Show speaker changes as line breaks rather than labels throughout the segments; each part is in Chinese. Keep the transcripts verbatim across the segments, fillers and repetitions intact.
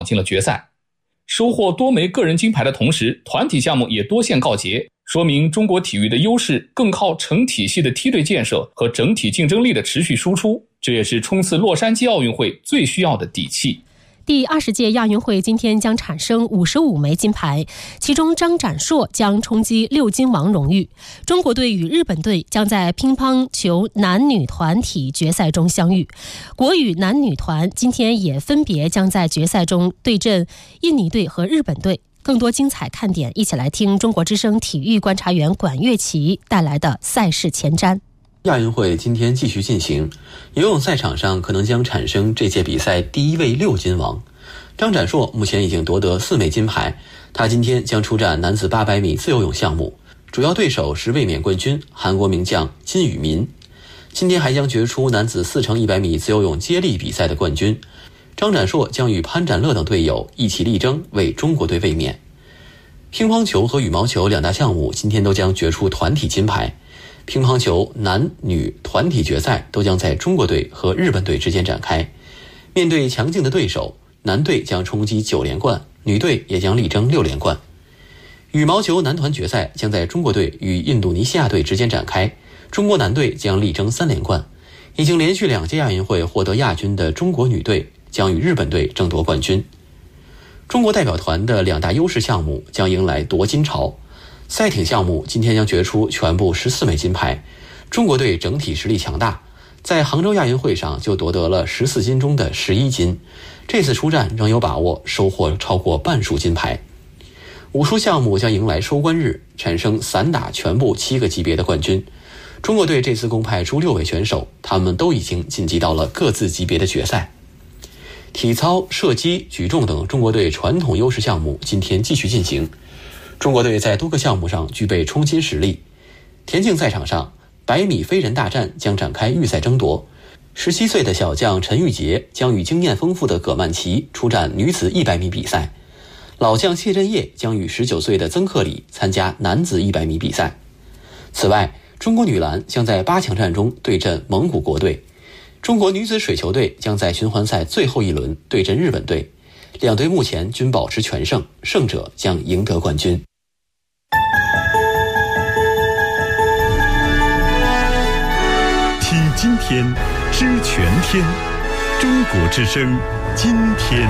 进了决赛。收获多枚个人金牌的同时，团体项目也多线告捷，说明中国体育的优势更靠成体系的梯队建设和整体竞争力的持续输出，这也是冲刺洛杉矶奥运会最需要的底气。
第二十届亚运会今天将产生五十五枚金牌，其中张展硕将冲击六金王荣誉。中国队与日本队将在乒乓球男女团体决赛中相遇，国羽男女团今天也分别将在决赛中对阵印尼队和日本队。更多精彩看点，一起来听中国之声体育观察员管乐琪带来的赛事前瞻。
亚运会今天继续进行，游泳赛场上可能将产生这届比赛第一位六金王。张展硕目前已经夺得四枚金牌，他今天将出战男子八百米自由泳项目，主要对手是卫冕冠军韩国名将金宇民。今天还将决出男子四乘一百米自由泳接力比赛的冠军，张展硕将与潘展乐等队友一起力争为中国队卫冕。乒乓球和羽毛球两大项目今天都将决出团体金牌，乒乓球男女团体决赛都将在中国队和日本队之间展开。面对强劲的对手，男队将冲击九连冠，女队也将力争六连冠。羽毛球男团决赛将在中国队与印度尼西亚队之间展开，中国男队将力争三连冠。已经连续两届亚运会获得亚军的中国女队将与日本队争夺冠军。中国代表团的两大优势项目将迎来夺金潮。赛艇项目今天将决出全部十四枚金牌，中国队整体实力强大，在杭州亚运会上就夺得了十四金中的十一金，这次出战仍有把握收获超过半数金牌。武术项目将迎来收官日，产生散打全部七个级别的冠军。中国队这次共派出六位选手，他们都已经晋级到了各自级别的决赛。体操、射击、举重等中国队传统优势项目今天继续进行，中国队在多个项目上具备冲金实力。田径赛场上，百米飞人大战将展开预赛争夺。十七岁的小将陈玉洁将与经验丰富的葛曼棋出战女子一百米比赛，老将谢震业将与十九岁的曾克里参加男子一百米比赛。此外，中国女篮将在八强战中对阵蒙古国队，中国女子水球队将在循环赛最后一轮对阵日本队，两队目前均保持全胜，胜者将赢得冠军。
听今天，知全天，中国之声，今天。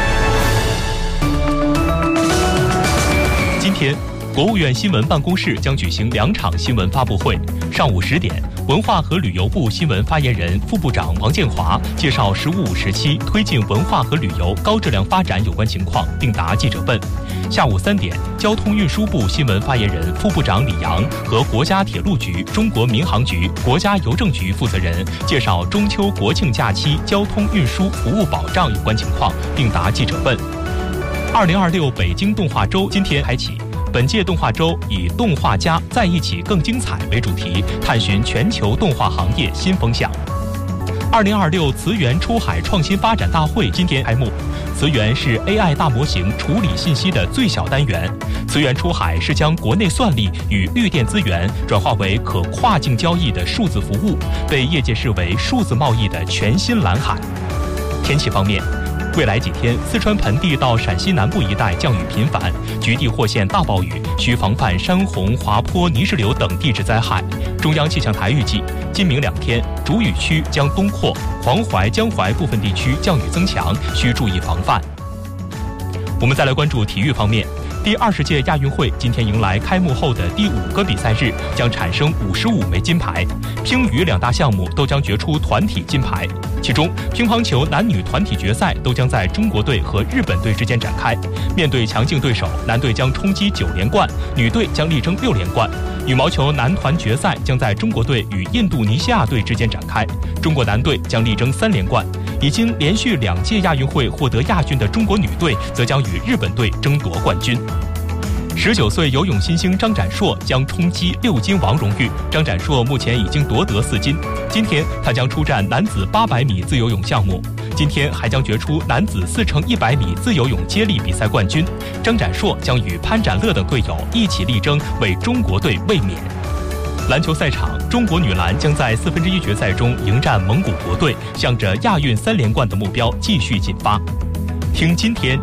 今天，国务院新闻办公室将举行两场新闻发布会。上午十点，文化和旅游部新闻发言人、副部长王建华介绍“十五五”时期推进文化和旅游高质量发展有关情况，并答记者问。下午三点，交通运输部新闻发言人、副部长李阳和国家铁路局、中国民航局、国家邮政局负责人介绍中秋国庆假期交通运输服务保障有关情况，并答记者问。二零二六北京动画周今天开启。本届动画周以“动画家在一起更精彩”为主题，探寻全球动画行业新风向。二零二六慈源出海创新发展大会今天开幕。慈源是 A I 大模型处理信息的最小单元。慈源出海是将国内算力与绿电资源转化为可跨境交易的数字服务，被业界视为数字贸易的全新蓝海。天气方面，未来几天，四川盆地到陕西南部一带降雨频繁，局地或现大暴雨，需防范山洪、滑坡、泥石流等地质灾害。中央气象台预计，今明两天主雨区将东扩，黄淮、江淮部分地区降雨增强，需注意防范。我们再来关注体育方面。第二十届亚运会今天迎来开幕后的第五个比赛日，将产生五十五枚金牌。乒羽两大项目都将决出团体金牌，其中乒乓球男女团体决赛都将在中国队和日本队之间展开。面对强劲对手，男队将冲击九连冠，女队将力争六连冠。羽毛球男团决赛将在中国队与印度尼西亚队之间展开，中国男队将力争三连冠。已经连续两届亚运会获得亚军的中国女队则将与日本队争夺冠军。十九岁游泳新星张展硕将冲击六金王荣誉。张展硕目前已经夺得四金，今天他将出战男子八百米自由泳项目，今天还将决出男子四乘一百米自由泳接力比赛冠军。张展硕将与潘展乐等队友一起力争为中国队卫冕。篮球赛场，中国女篮将在四分之一决赛中迎战蒙古国队，向着亚运三连冠的目标继续进发。听今天